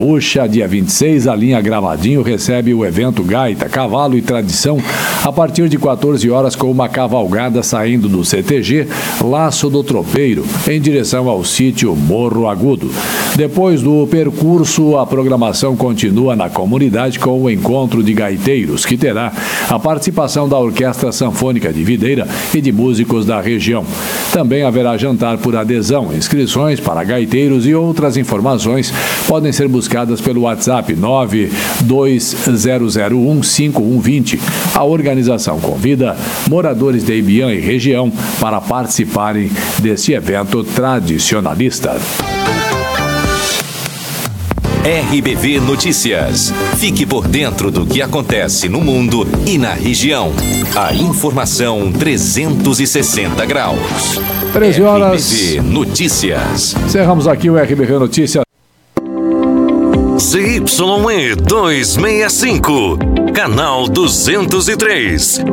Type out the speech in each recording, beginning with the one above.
Gaúcha, dia 26, a linha Gravadinho recebe o evento Gaita, Cavalo e Tradição a partir de 14 horas com uma cavalgada saindo do CTG Laço do Tropeiro em direção ao sítio Morro Agudo. Depois do percurso, a programação continua na comunidade com o encontro de gaiteiros, que terá a participação da Orquestra Sanfônica de Videira e de músicos da região. Também haverá jantar por adesão. Inscrições para gaiteiros e outras informações podem ser buscadas pelo WhatsApp 920015120. A organização convida moradores de Ibiã e região para participarem deste evento tradicionalista. RBV Notícias. Fique por dentro do que acontece no mundo e na região. A informação 360 graus. 13 horas. RBV Notícias. Encerramos aqui o RBV Notícias. ZYE 265, canal 203,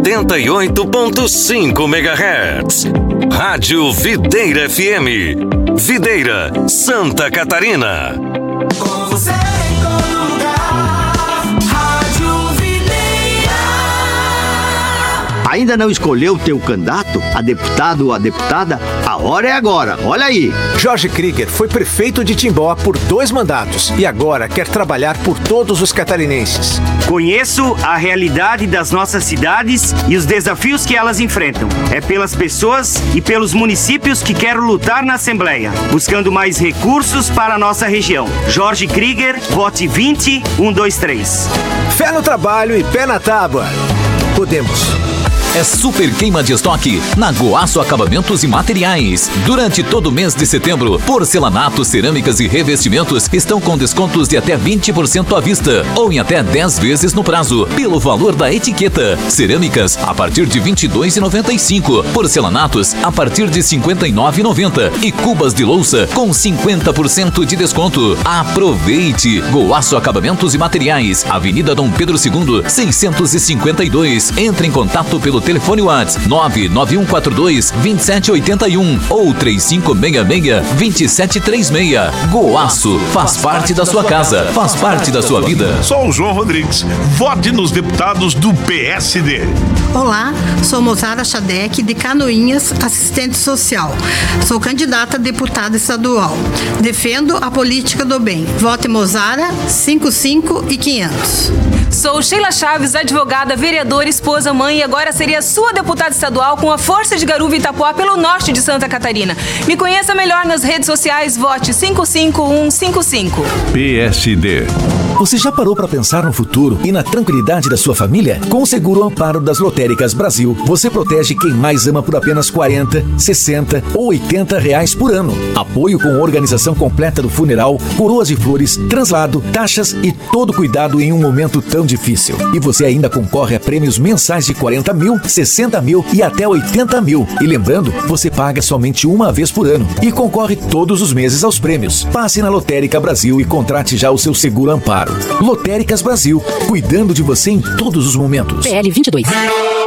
88.5 MHz. Rádio Videira FM, Videira, Santa Catarina. Com você em todo lugar, Rádio Videira. Ainda não escolheu o teu candidato, a deputado ou a deputada? A hora é agora, olha aí. Jorge Krieger foi prefeito de Timbó por 2 mandatos e agora quer trabalhar por todos os catarinenses. Conheço a realidade das nossas cidades e os desafios que elas enfrentam. É pelas pessoas e pelos municípios que quero lutar na Assembleia, buscando mais recursos para a nossa região. Jorge Krieger, vote 20123. Fé no trabalho e pé na tábua. Podemos. É super queima de estoque na Goaço Acabamentos e Materiais. Durante todo o mês de setembro, porcelanatos, cerâmicas e revestimentos estão com descontos de até 20% à vista ou em até 10 vezes no prazo, pelo valor da etiqueta. Cerâmicas a partir de R$ 22,95, porcelanatos a partir de R$ 59,90 e cubas de louça com 50% de desconto. Aproveite! Goaço Acabamentos e Materiais, Avenida Dom Pedro II, 652. Entre em contato pelo telefone WhatsApp 99142-2781 ou 3566-2736. Goaço faz parte da sua casa, faz parte da sua vida. Sou o João Rodrigues. Vote nos deputados do PSD. Olá, sou Mozara Chadec, de Canoinhas, assistente social. Sou candidata a deputada estadual. Defendo a política do bem. Vote Mozara 55 e 500. Sou Sheila Chaves, advogada, vereadora, esposa, mãe e agora seria sua deputada estadual com a força de Garuva e Itapuá pelo norte de Santa Catarina. Me conheça melhor nas redes sociais, vote 55155. PSD. Você já parou para pensar no futuro e na tranquilidade da sua família? Com o Seguro Amparo das Lotéricas Brasil, você protege quem mais ama por apenas R$40, R$60 ou R$80 por ano. Apoio com organização completa do funeral, coroas de flores, translado, taxas e todo cuidado em um momento tão difícil. E você ainda concorre a prêmios mensais de 40 mil, 60 mil e até 80 mil. E lembrando, você paga somente uma vez por ano e concorre todos os meses aos prêmios. Passe na Lotérica Brasil e contrate já o seu Seguro Amparo. Lotéricas Brasil, cuidando de você em todos os momentos. PL 22.